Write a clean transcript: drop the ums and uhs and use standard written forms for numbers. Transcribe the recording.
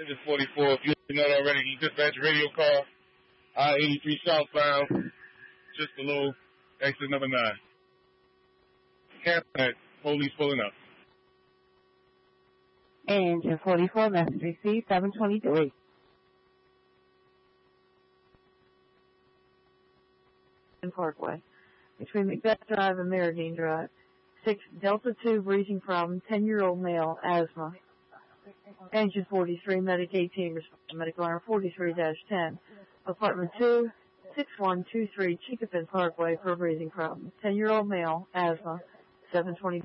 Engine 44. If you know it already, you dispatch a radio call. I-83 southbound, just below exit number 9. Captain, police pulling up. Engine 44, message received, 723. Parkway, between Macbeth Drive and Meridine Drive. 6 Delta 2 breathing problem, 10-year-old male, asthma. Engine 43, Medic 18, Medic alarm 43-10. Apartment 2, 6123 Chicopin Parkway for a breathing problem. 10-year-old male, asthma. 720.